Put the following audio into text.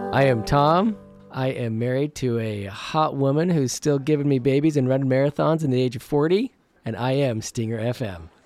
I am Tom. I am married to a hot woman who's still giving me babies and running marathons in the age of 40, and I am Stinger FM.